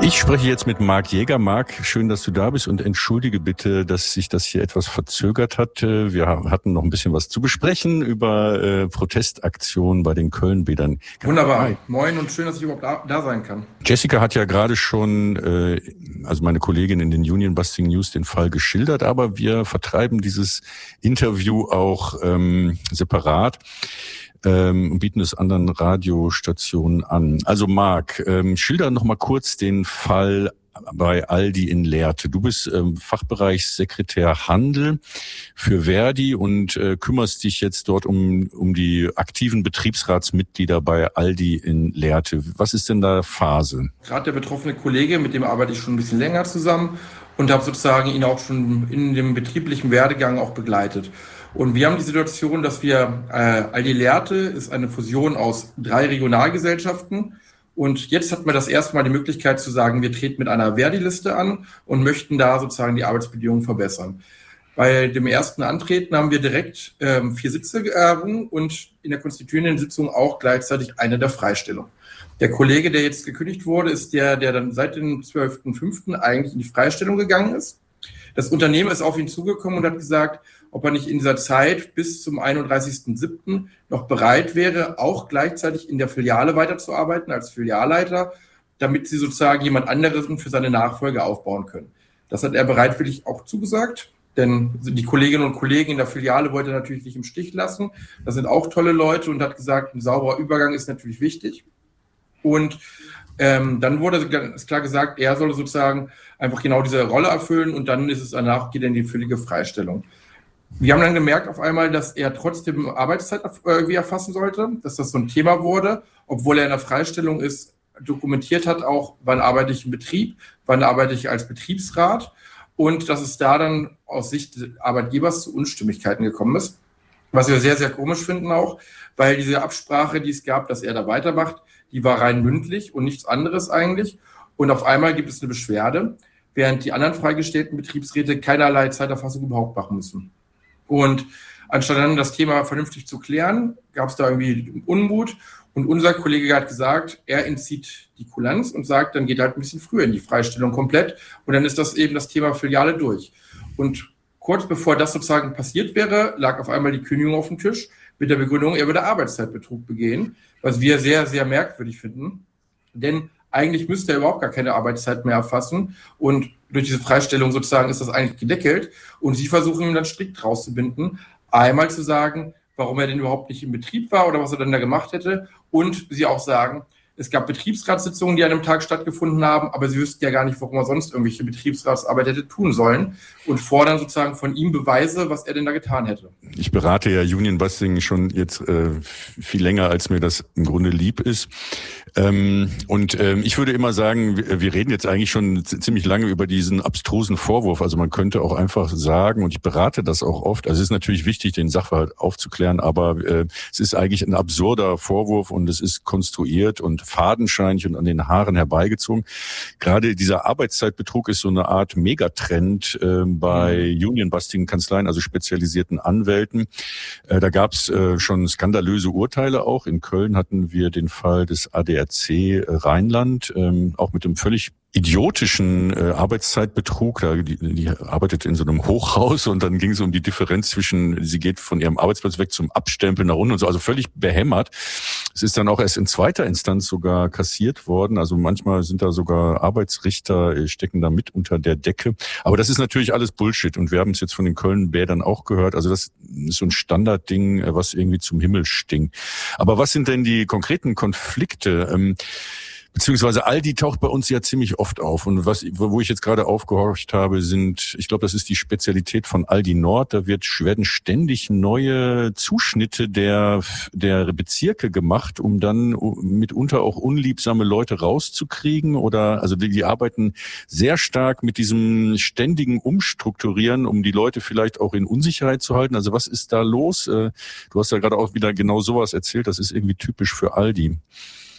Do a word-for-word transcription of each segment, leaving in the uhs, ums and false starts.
Ich spreche jetzt mit Marc Jäger. Marc, schön, dass du da bist und entschuldige bitte, dass sich das hier etwas verzögert hat. Wir hatten noch ein bisschen was zu besprechen über äh, Protestaktionen bei den Köln-Bädern. Wunderbar. Hi. Moin und schön, dass ich überhaupt da, da sein kann. Jessica hat ja gerade schon, äh, also meine Kollegin in den Union Busting News, den Fall geschildert, aber wir vertreiben dieses Interview auch ähm, separat. Ähm, und bieten es anderen Radiostationen an. Also Marc, ähm, schilder noch mal kurz den Fall bei Aldi in Lehrte. Du bist ähm, Fachbereichssekretär Handel für Verdi und äh, kümmerst dich jetzt dort um um die aktiven Betriebsratsmitglieder bei Aldi in Lehrte. Was ist denn da Phase? Gerade der betroffene Kollege, mit dem arbeite ich schon ein bisschen länger zusammen und habe sozusagen ihn auch schon in dem betrieblichen Werdegang auch begleitet. Und wir haben die Situation, dass wir, äh, Aldi Lehrte ist eine Fusion aus drei Regionalgesellschaften. Und jetzt hat man das erste Mal die Möglichkeit zu sagen, wir treten mit einer Verdi-Liste an und möchten da sozusagen die Arbeitsbedingungen verbessern. Bei dem ersten Antreten haben wir direkt ähm, vier Sitze errungen und in der konstituierenden Sitzung auch gleichzeitig eine der Freistellung. Der Kollege, der jetzt gekündigt wurde, ist der, der dann seit dem zwölften fünften eigentlich in die Freistellung gegangen ist. Das Unternehmen ist auf ihn zugekommen und hat gesagt, ob er nicht in dieser Zeit bis zum einunddreißigsten siebten noch bereit wäre, auch gleichzeitig in der Filiale weiterzuarbeiten als Filialleiter, damit sie sozusagen jemand anderes für seine Nachfolge aufbauen können. Das hat er bereitwillig auch zugesagt, denn die Kolleginnen und Kollegen in der Filiale wollte er natürlich nicht im Stich lassen. Das sind auch tolle Leute und hat gesagt, ein sauberer Übergang ist natürlich wichtig. Und ähm, dann wurde ganz klar gesagt, er solle sozusagen einfach genau diese Rolle erfüllen und dann ist es danach, geht er in die völlige Freistellung. Wir haben dann gemerkt auf einmal, dass er trotzdem Arbeitszeit irgendwie erfassen sollte, dass das so ein Thema wurde, obwohl er in der Freistellung ist, dokumentiert hat auch, wann arbeite ich im Betrieb, wann arbeite ich als Betriebsrat und dass es da dann aus Sicht des Arbeitgebers zu Unstimmigkeiten gekommen ist, was wir sehr, sehr komisch finden auch, weil diese Absprache, die es gab, dass er da weitermacht, die war rein mündlich und nichts anderes eigentlich und auf einmal gibt es eine Beschwerde, während die anderen freigestellten Betriebsräte keinerlei Zeiterfassung überhaupt machen müssen. Und anstatt dann das Thema vernünftig zu klären, gab es da irgendwie Unmut. Und unser Kollege hat gesagt, er entzieht die Kulanz und sagt, dann geht halt ein bisschen früher in die Freistellung komplett. Und dann ist das eben das Thema Filiale durch. Und kurz bevor das sozusagen passiert wäre, lag auf einmal die Kündigung auf dem Tisch mit der Begründung, er würde Arbeitszeitbetrug begehen, was wir sehr, sehr merkwürdig finden. Denn eigentlich müsste er überhaupt gar keine Arbeitszeit mehr erfassen und durch diese Freistellung sozusagen ist das eigentlich gedeckelt und sie versuchen ihn dann strikt rauszubinden, einmal zu sagen, warum er denn überhaupt nicht im Betrieb war oder was er denn da gemacht hätte und sie auch sagen, es gab Betriebsratssitzungen, die an einem Tag stattgefunden haben, aber sie wüssten ja gar nicht, warum er sonst irgendwelche Betriebsratsarbeit hätte tun sollen und fordern sozusagen von ihm Beweise, was er denn da getan hätte. Ich berate ja Union Busting schon jetzt äh, viel länger, als mir das im Grunde lieb ist. Ähm, und ähm, ich würde immer sagen, wir, wir reden jetzt eigentlich schon z- ziemlich lange über diesen abstrusen Vorwurf. Also man könnte auch einfach sagen, und ich berate das auch oft, also es ist natürlich wichtig, den Sachverhalt aufzuklären, aber äh, es ist eigentlich ein absurder Vorwurf und es ist konstruiert und fadenscheinig und an den Haaren herbeigezogen. Gerade dieser Arbeitszeitbetrug ist so eine Art Megatrend äh, bei Union-Busting-Kanzleien, also spezialisierten Anwälten. Äh, da gab es äh, schon skandalöse Urteile auch. In Köln hatten wir den Fall des A D A C Rheinland, ähm, auch mit dem völlig idiotischen äh, Arbeitszeitbetrug. Da, die, die arbeitet in so einem Hochhaus und dann ging es um die Differenz zwischen, sie geht von ihrem Arbeitsplatz weg zum Abstempeln nach unten und so, also völlig behämmert. Es ist dann auch erst in zweiter Instanz sogar kassiert worden. Also manchmal sind da sogar Arbeitsrichter, äh, stecken da mit unter der Decke. Aber das ist natürlich alles Bullshit und wir haben es jetzt von den Köln-Bädern auch gehört. Also das ist so ein Standardding, äh, was irgendwie zum Himmel stinkt. Aber was sind denn die konkreten Konflikte? Ähm, Beziehungsweise Aldi taucht bei uns ja ziemlich oft auf. Und was, wo ich jetzt gerade aufgehorcht habe, sind, ich glaube, das ist die Spezialität von Aldi Nord. Da wird, werden ständig neue Zuschnitte der, der Bezirke gemacht, um dann mitunter auch unliebsame Leute rauszukriegen. Oder, also die, die arbeiten sehr stark mit diesem ständigen Umstrukturieren, um die Leute vielleicht auch in Unsicherheit zu halten. Also was ist da los? Du hast ja gerade auch wieder genau sowas erzählt. Das ist irgendwie typisch für Aldi.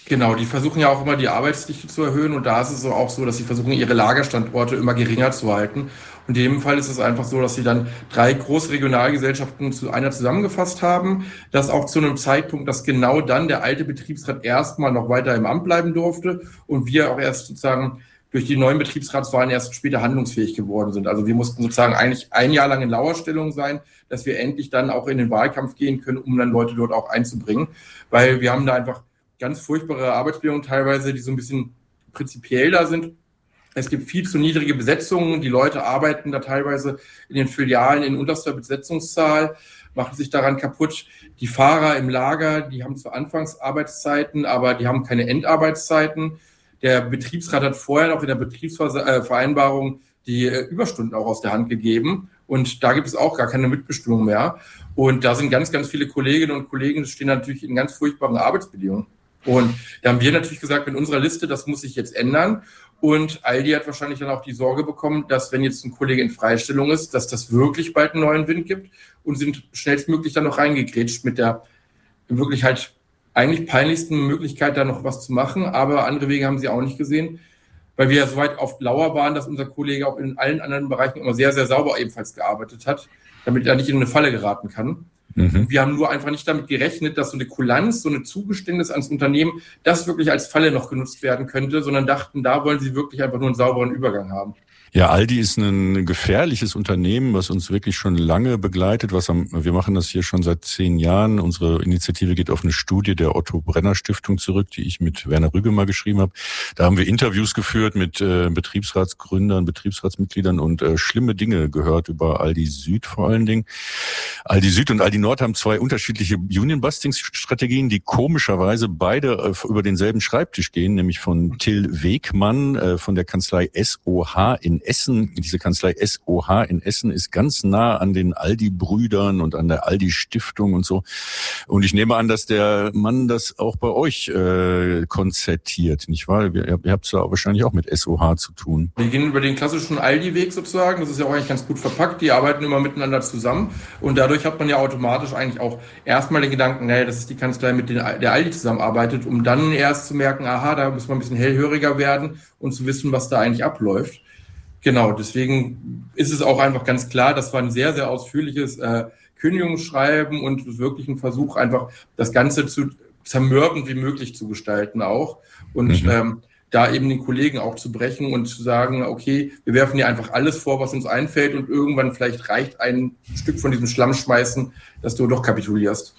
Genau, die versuchen ja auch immer die Arbeitsdichte zu erhöhen und da ist es auch so, dass sie versuchen, ihre Lagerstandorte immer geringer zu halten. Und in dem Fall ist es einfach so, dass sie dann drei große Regionalgesellschaften zu einer zusammengefasst haben. Das auch zu einem Zeitpunkt, dass genau dann der alte Betriebsrat erstmal noch weiter im Amt bleiben durfte und wir auch erst sozusagen durch die neuen Betriebsratswahlen erst später handlungsfähig geworden sind. Also wir mussten sozusagen eigentlich ein Jahr lang in Lauerstellung sein, dass wir endlich dann auch in den Wahlkampf gehen können, um dann Leute dort auch einzubringen. Weil wir haben da einfach ganz furchtbare Arbeitsbedingungen teilweise, die so ein bisschen prinzipiell da sind. Es gibt viel zu niedrige Besetzungen. Die Leute arbeiten da teilweise in den Filialen in unterster Besetzungszahl, machen sich daran kaputt. Die Fahrer im Lager, die haben zwar Anfangsarbeitszeiten, aber die haben keine Endarbeitszeiten. Der Betriebsrat hat vorher noch in der Betriebsvereinbarung die Überstunden auch aus der Hand gegeben. Und da gibt es auch gar keine Mitbestimmung mehr. Und da sind ganz, ganz viele Kolleginnen und Kollegen, die stehen natürlich in ganz furchtbaren Arbeitsbedingungen. Und da haben wir natürlich gesagt, mit unserer Liste, das muss sich jetzt ändern. Und Aldi hat wahrscheinlich dann auch die Sorge bekommen, dass wenn jetzt ein Kollege in Freistellung ist, dass das wirklich bald einen neuen Wind gibt und sind schnellstmöglich dann noch reingegrätscht mit der wirklich halt eigentlich peinlichsten Möglichkeit, da noch was zu machen. Aber andere Wege haben sie auch nicht gesehen, weil wir ja so weit auf Lauer waren, dass unser Kollege auch in allen anderen Bereichen immer sehr, sehr sauber ebenfalls gearbeitet hat, damit er nicht in eine Falle geraten kann. Mhm. Wir haben nur einfach nicht damit gerechnet, dass so eine Kulanz, so eine Zugeständnis ans Unternehmen, das wirklich als Falle noch genutzt werden könnte, sondern dachten, da wollen sie wirklich einfach nur einen sauberen Übergang haben. Ja, Aldi ist ein gefährliches Unternehmen, was uns wirklich schon lange begleitet. Was am, wir machen das hier schon seit zehn Jahren. Unsere Initiative geht auf eine Studie der Otto-Brenner-Stiftung zurück, die ich mit Werner Rügge mal geschrieben habe. Da haben wir Interviews geführt mit äh, Betriebsratsgründern, Betriebsratsmitgliedern und äh, schlimme Dinge gehört über Aldi Süd vor allen Dingen. Aldi Süd und Aldi Nord haben zwei unterschiedliche Union-Busting-Strategien, die komischerweise beide äh, über denselben Schreibtisch gehen, nämlich von Till Wegmann äh, von der Kanzlei S O H in Essen. Diese Kanzlei S O H in Essen ist ganz nah an den Aldi-Brüdern und an der Aldi-Stiftung und so. Und ich nehme an, dass der Mann das auch bei euch äh, konzertiert, nicht wahr? Ihr, ihr habt es ja wahrscheinlich auch mit S O H zu tun. Wir gehen über den klassischen Aldi-Weg sozusagen. Das ist ja auch eigentlich ganz gut verpackt. Die arbeiten immer miteinander zusammen. Und dadurch hat man ja automatisch eigentlich auch erstmal den Gedanken, naja, das ist die Kanzlei, mit der der Aldi zusammenarbeitet, um dann erst zu merken, aha, da muss man ein bisschen hellhöriger werden und zu wissen, was da eigentlich abläuft. Genau, deswegen ist es auch einfach ganz klar, das war ein sehr, sehr ausführliches äh, Kündigungsschreiben und wirklich ein Versuch, einfach das Ganze zu zermürben wie möglich zu gestalten auch und mhm. ähm, da eben den Kollegen auch zu brechen und zu sagen, okay, wir werfen dir einfach alles vor, was uns einfällt und irgendwann vielleicht reicht ein Stück von diesem Schlammschmeißen, dass du doch kapitulierst.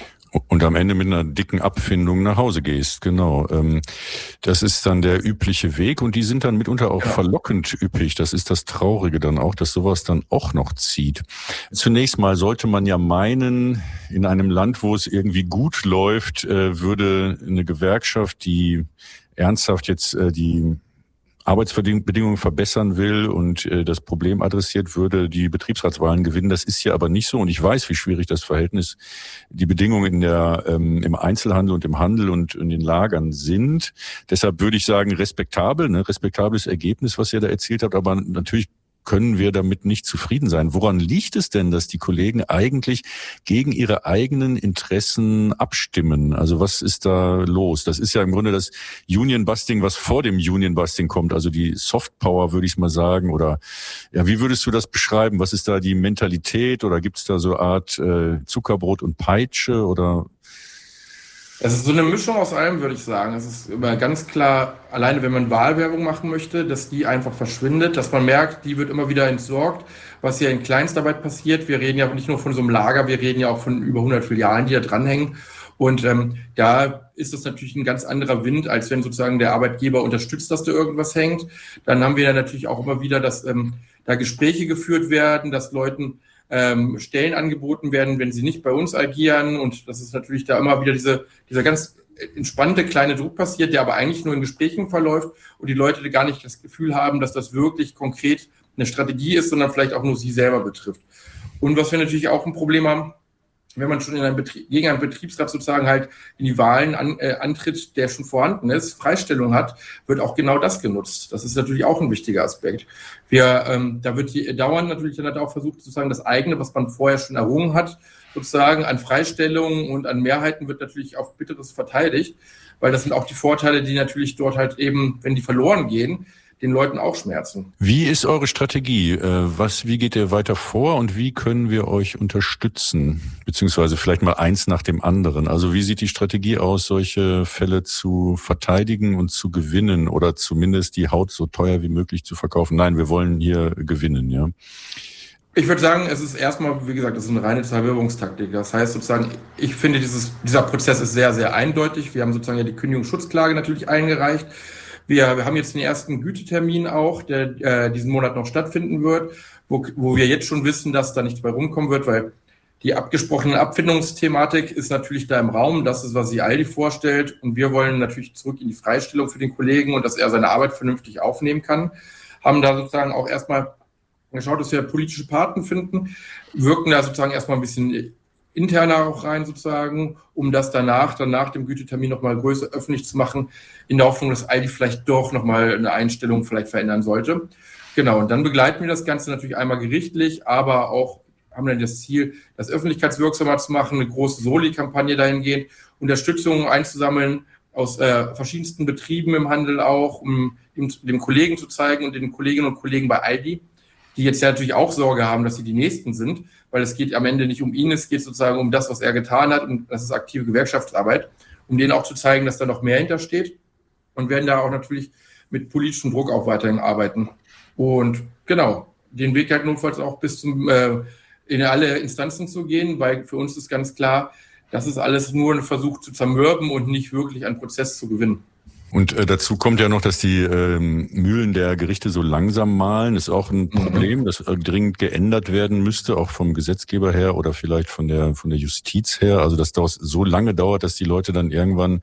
Und am Ende mit einer dicken Abfindung nach Hause gehst, genau. Das ist dann der übliche Weg und die sind dann mitunter auch ja. verlockend üppig. Das ist das Traurige dann auch, dass sowas dann auch noch zieht. Zunächst mal sollte man ja meinen, in einem Land, wo es irgendwie gut läuft, würde eine Gewerkschaft, die ernsthaft jetzt die Arbeitsbedingungen verbessern will und äh, das Problem adressiert, würde die Betriebsratswahlen gewinnen. Das ist hier aber nicht so und ich weiß, wie schwierig das Verhältnis, die Bedingungen in der ähm, im Einzelhandel und im Handel und in den Lagern sind. Deshalb würde ich sagen, respektabel, ne, respektables Ergebnis, was ihr da erzielt habt, aber natürlich können wir damit nicht zufrieden sein. Woran liegt es denn, dass die Kollegen eigentlich gegen ihre eigenen Interessen abstimmen? Also was ist da los? Das ist ja im Grunde das Union-Busting, was vor dem Union-Busting kommt, also die Soft-Power, würde ich mal sagen. Oder ja, wie würdest du das beschreiben? Was ist da die Mentalität oder gibt es da so eine Art äh, Zuckerbrot und Peitsche oder... Es ist so eine Mischung aus allem, würde ich sagen. Es ist immer ganz klar, alleine wenn man Wahlwerbung machen möchte, dass die einfach verschwindet, dass man merkt, die wird immer wieder entsorgt, was ja in Kleinstarbeit passiert. Wir reden ja nicht nur von so einem Lager, wir reden ja auch von über hundert Filialen, die da dranhängen. Und ähm, da ist das natürlich ein ganz anderer Wind, als wenn sozusagen der Arbeitgeber unterstützt, dass da irgendwas hängt. Dann haben wir ja natürlich auch immer wieder, dass ähm, da Gespräche geführt werden, dass Leuten Ähm, Stellen angeboten werden, wenn sie nicht bei uns agieren und das ist natürlich da immer wieder diese, dieser ganz entspannte kleine Druck passiert, der aber eigentlich nur in Gesprächen verläuft und die Leute gar nicht das Gefühl haben, dass das wirklich konkret eine Strategie ist, sondern vielleicht auch nur sie selber betrifft. Und was wir natürlich auch ein Problem haben, wenn man schon in einem Betrieb, gegen einen Betriebsrat sozusagen halt in die Wahlen an, äh, antritt, der schon vorhanden ist, Freistellung hat, wird auch genau das genutzt. Das ist natürlich auch ein wichtiger Aspekt. Wir, ähm, da wird die, dauernd natürlich dann auch versucht, sozusagen das eigene, was man vorher schon errungen hat, sozusagen an Freistellungen und an Mehrheiten wird natürlich auf Bitteres verteidigt, weil das sind auch die Vorteile, die natürlich dort halt eben, wenn die verloren gehen, den Leuten auch schmerzen. Wie ist eure Strategie? Was, wie geht ihr weiter vor und wie können wir euch unterstützen? Beziehungsweise vielleicht mal eins nach dem anderen. Also wie sieht die Strategie aus, solche Fälle zu verteidigen und zu gewinnen oder zumindest die Haut so teuer wie möglich zu verkaufen? Nein, wir wollen hier gewinnen, ja. Ich würde sagen, es ist erstmal, wie gesagt, das ist eine reine Zerwirrungstaktik. Das heißt sozusagen, ich finde, dieses, dieser Prozess ist sehr, sehr eindeutig. Wir haben sozusagen ja die Kündigungsschutzklage natürlich eingereicht. Wir, wir haben jetzt den ersten Gütetermin auch, der äh, diesen Monat noch stattfinden wird, wo, wo wir jetzt schon wissen, dass da nichts bei rumkommen wird, weil die abgesprochene Abfindungsthematik ist natürlich da im Raum. Das ist, was sich Aldi vorstellt. Und wir wollen natürlich zurück in die Freistellung für den Kollegen und dass er seine Arbeit vernünftig aufnehmen kann. Haben da sozusagen auch erstmal geschaut, dass wir politische Paten finden, wirken da sozusagen erstmal ein bisschen interner auch rein sozusagen, um das danach, dann nach dem Gütetermin nochmal größer öffentlich zu machen, in der Hoffnung, dass Aldi vielleicht doch nochmal eine Einstellung vielleicht verändern sollte. Genau, und dann begleiten wir das Ganze natürlich einmal gerichtlich, aber auch haben dann das Ziel, das öffentlichkeitswirksamer zu machen, eine große Soli-Kampagne dahingehend, Unterstützung einzusammeln aus äh, verschiedensten Betrieben im Handel auch, um dem, dem Kollegen zu zeigen und den Kolleginnen und Kollegen bei Aldi, die jetzt ja natürlich auch Sorge haben, dass sie die Nächsten sind, weil es geht am Ende nicht um ihn, es geht sozusagen um das, was er getan hat und das ist aktive Gewerkschaftsarbeit, um denen auch zu zeigen, dass da noch mehr hintersteht und werden da auch natürlich mit politischem Druck auch weiterhin arbeiten. Und genau, den Weg halt notfalls auch bis zum, äh, in alle Instanzen zu gehen, weil für uns ist ganz klar, das ist alles nur ein Versuch zu zermürben und nicht wirklich einen Prozess zu gewinnen. Und äh, dazu kommt ja noch, dass die ähm, Mühlen der Gerichte so langsam mahlen. Ist auch ein Problem, mhm. das äh, dringend geändert werden müsste, auch vom Gesetzgeber her oder vielleicht von der von der Justiz her. Also dass das so lange dauert, dass die Leute dann irgendwann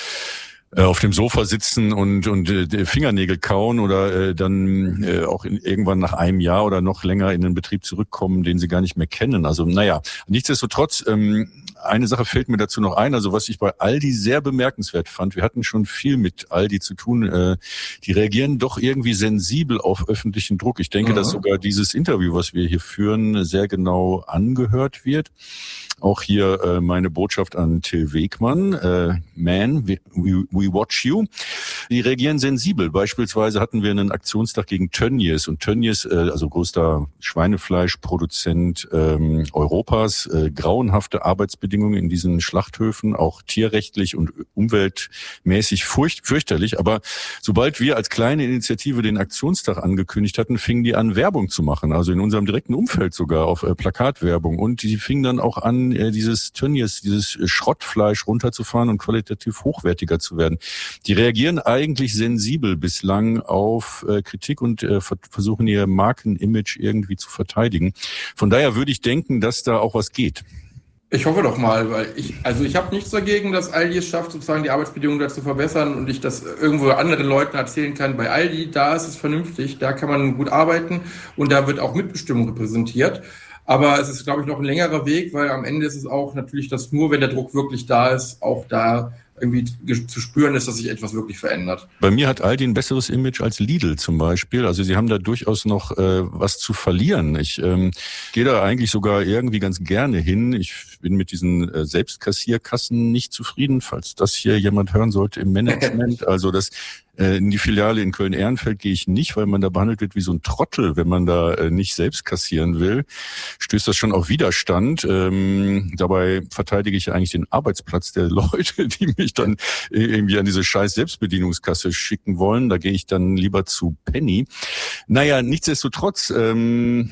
äh, auf dem Sofa sitzen und und äh, Fingernägel kauen oder äh, dann äh, auch in, irgendwann nach einem Jahr oder noch länger in den Betrieb zurückkommen, den sie gar nicht mehr kennen. Also naja, nichtsdestotrotz, ähm, eine Sache fällt mir dazu noch ein, also was ich bei Aldi sehr bemerkenswert fand, wir hatten schon viel mit Aldi zu tun, äh, die reagieren doch irgendwie sensibel auf öffentlichen Druck. Ich denke, mhm. dass sogar dieses Interview, was wir hier führen, sehr genau angehört wird. Auch hier äh, meine Botschaft an Till Wegmann, äh, Man, we, we watch you. Die reagieren sensibel. Beispielsweise hatten wir einen Aktionstag gegen Tönnies und Tönnies, äh, also größter Schweinefleischproduzent ähm, Europas, äh, grauenhafte Arbeitsbedingungen in diesen Schlachthöfen, auch tierrechtlich und umweltmäßig furcht, fürchterlich. Aber sobald wir als kleine Initiative den Aktionstag angekündigt hatten, fingen die an, Werbung zu machen, also in unserem direkten Umfeld sogar auf äh, Plakatwerbung. Und die fingen dann auch an, dieses Tönnies, dieses Schrottfleisch runterzufahren und qualitativ hochwertiger zu werden. Die reagieren eigentlich sensibel bislang auf äh, Kritik und äh, versuchen ihr Markenimage irgendwie zu verteidigen. Von daher würde ich denken, dass da auch was geht. Ich hoffe doch mal, weil ich, also ich habe nichts dagegen, dass Aldi es schafft, sozusagen die Arbeitsbedingungen da zu verbessern und ich das irgendwo anderen Leuten erzählen kann. Bei Aldi, da ist es vernünftig, da kann man gut arbeiten und da wird auch Mitbestimmung repräsentiert. Aber es ist, glaube ich, noch ein längerer Weg, weil am Ende ist es auch natürlich, dass nur wenn der Druck wirklich da ist, auch da irgendwie zu spüren ist, dass sich etwas wirklich verändert. Bei mir hat Aldi ein besseres Image als Lidl zum Beispiel. Also sie haben da durchaus noch äh, was zu verlieren. Ich ähm, gehe da eigentlich sogar irgendwie ganz gerne hin. Ich bin mit diesen äh, Selbstkassierkassen nicht zufrieden, falls das hier jemand hören sollte im Management. Also das in die Filiale in Köln-Ehrenfeld gehe ich nicht, weil man da behandelt wird wie so ein Trottel, wenn man da äh, nicht selbst kassieren will. Stößt das schon auf Widerstand. Ähm, dabei verteidige ich eigentlich den Arbeitsplatz der Leute, die mich dann irgendwie an diese scheiß Selbstbedienungskasse schicken wollen. Da gehe ich dann lieber zu Penny. Naja, nichtsdestotrotz, ähm,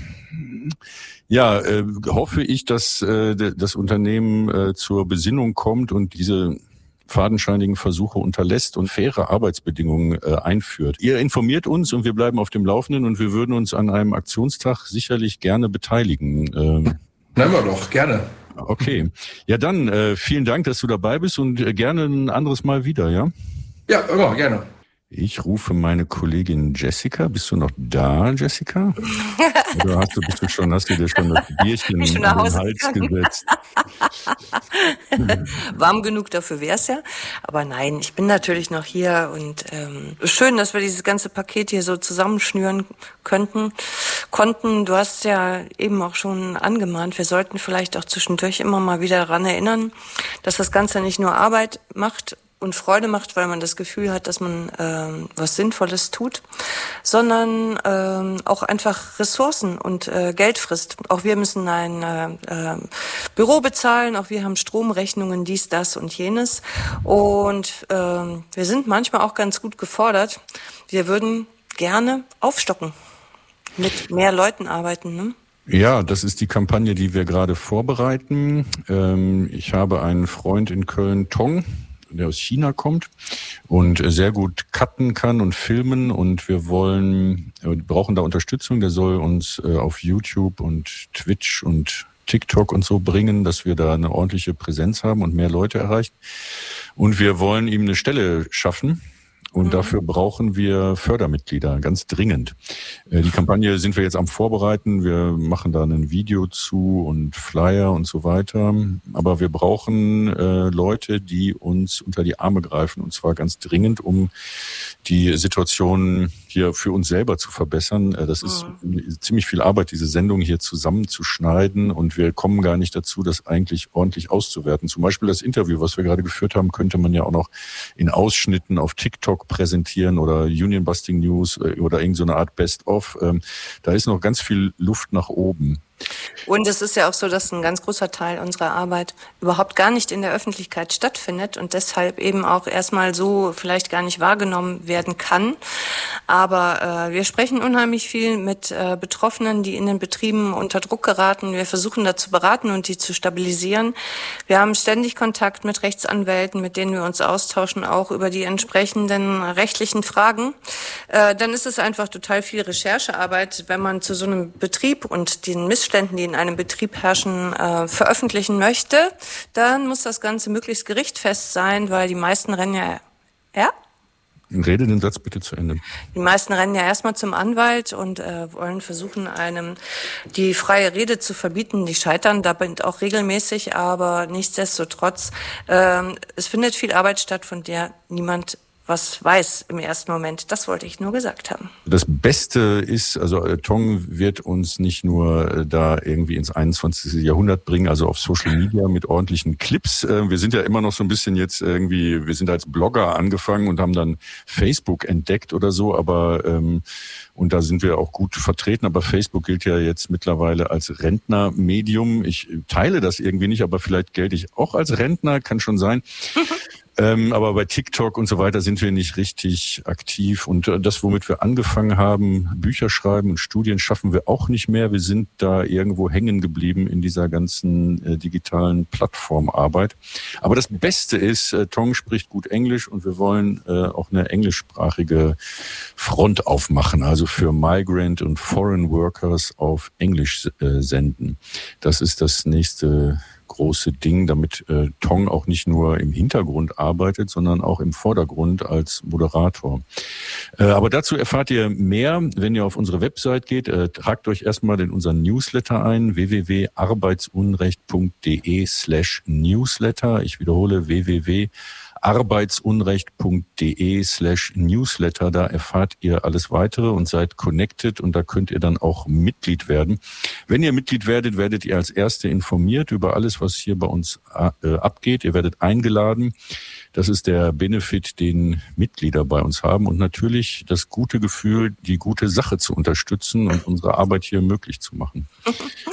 ja, äh, hoffe ich, dass äh, das Unternehmen äh, zur Besinnung kommt und diese fadenscheinigen Versuche unterlässt und faire Arbeitsbedingungen äh, einführt. Ihr informiert uns und wir bleiben auf dem Laufenden und wir würden uns an einem Aktionstag sicherlich gerne beteiligen. Ähm, Nehmen wir doch, gerne. Okay. Ja, dann äh, vielen Dank, dass du dabei bist und äh, gerne ein anderes Mal wieder, ja? Ja, immer, gerne. Ich rufe meine Kollegin Jessica. Bist du noch da, Jessica? Oder hast du, bist du schon, hast du dir schon das Bierchen in den Hals gesetzt? Warm genug dafür wär's ja. Aber nein, ich bin natürlich noch hier und ähm, schön, dass wir dieses ganze Paket hier so zusammenschnüren könnten, konnten. Du hast ja eben auch schon angemahnt, wir sollten vielleicht auch zwischendurch immer mal wieder daran erinnern, dass das Ganze nicht nur Arbeit macht und Freude macht, weil man das Gefühl hat, dass man äh, was Sinnvolles tut, sondern äh, auch einfach Ressourcen und äh, Geld frisst. Auch wir müssen ein äh, Büro bezahlen, auch wir haben Stromrechnungen, dies, das und jenes. Und äh, wir sind manchmal auch ganz gut gefordert. Wir würden gerne aufstocken, mit mehr Leuten arbeiten, ne? Ja, das ist die Kampagne, die wir gerade vorbereiten. Ähm, ich habe einen Freund in Köln, Tong, der aus China kommt und sehr gut cutten kann und filmen, und wir wollen, wir brauchen da Unterstützung. Der soll uns auf YouTube und Twitch und TikTok und so bringen, dass wir da eine ordentliche Präsenz haben und mehr Leute erreichen. Und wir wollen ihm eine Stelle schaffen. Und dafür brauchen wir Fördermitglieder, ganz dringend. Die Kampagne sind wir jetzt am Vorbereiten. Wir machen da ein Video zu und Flyer und so weiter. Aber wir brauchen äh, Leute, die uns unter die Arme greifen, und zwar ganz dringend, um die Situation hier für uns selber zu verbessern. Das ist mhm. ziemlich viel Arbeit, diese Sendung hier zusammenzuschneiden, und wir kommen gar nicht dazu, das eigentlich ordentlich auszuwerten. Zum Beispiel das Interview, was wir gerade geführt haben, könnte man ja auch noch in Ausschnitten auf TikTok präsentieren oder Union Busting News oder irgend so eine Art Best-of. Da ist noch ganz viel Luft nach oben. Und es ist ja auch so, dass ein ganz großer Teil unserer Arbeit überhaupt gar nicht in der Öffentlichkeit stattfindet und deshalb eben auch erstmal so vielleicht gar nicht wahrgenommen werden kann. Aber äh, wir sprechen unheimlich viel mit äh, Betroffenen, die in den Betrieben unter Druck geraten. Wir versuchen da zu beraten und die zu stabilisieren. Wir haben ständig Kontakt mit Rechtsanwälten, mit denen wir uns austauschen, auch über die entsprechenden rechtlichen Fragen. Äh, dann ist es einfach total viel Recherchearbeit, wenn man zu so einem Betrieb und den Missständen, die in einem Betrieb herrschen, äh, veröffentlichen möchte, dann muss das Ganze möglichst gerichtfest sein, weil die meisten rennen ja, ja? Rede den Satz bitte zu Ende. Die meisten rennen ja erstmal zum Anwalt und äh, wollen versuchen, einem die freie Rede zu verbieten. Die scheitern dabei auch regelmäßig, aber nichtsdestotrotz, äh, es findet viel Arbeit statt, von der niemand was weiß im ersten Moment. Das wollte ich nur gesagt haben. Das Beste ist, also Tong wird uns nicht nur da irgendwie ins einundzwanzigste Jahrhundert bringen, also auf Social Media mit ordentlichen Clips. Wir sind ja immer noch so ein bisschen jetzt irgendwie, wir sind als Blogger angefangen und haben dann Facebook entdeckt oder so, aber ähm, und da sind wir auch gut vertreten, aber Facebook gilt ja jetzt mittlerweile als Rentnermedium. Ich teile das irgendwie nicht, aber vielleicht gelte ich auch als Rentner, kann schon sein. Ähm, aber bei TikTok und so weiter sind wir nicht richtig aktiv. Und äh, das, womit wir angefangen haben, Bücher schreiben und Studien, schaffen wir auch nicht mehr. Wir sind da irgendwo hängen geblieben in dieser ganzen äh, digitalen Plattformarbeit. Aber das Beste ist, äh, Tong spricht gut Englisch und wir wollen äh, auch eine englischsprachige Front aufmachen, also für Migrant und Foreign Workers auf Englisch äh, senden. Das ist das nächste große Ding, damit äh, Tong auch nicht nur im Hintergrund arbeitet, sondern auch im Vordergrund als Moderator. Äh, aber dazu erfahrt ihr mehr, wenn ihr auf unsere Website geht. Äh, tragt euch erstmal in unseren Newsletter ein, w w w punkt arbeitsunrecht punkt d e slash newsletter. Ich wiederhole, w w w punkt arbeitsunrecht punkt d e slash newsletter. Da erfahrt ihr alles weitere und seid connected, und da könnt ihr dann auch Mitglied werden. Wenn ihr Mitglied werdet, werdet ihr als Erste informiert über alles, was hier bei uns äh, abgeht. Ihr werdet eingeladen. Das ist der Benefit, den Mitglieder bei uns haben, und natürlich das gute Gefühl, die gute Sache zu unterstützen und unsere Arbeit hier möglich zu machen.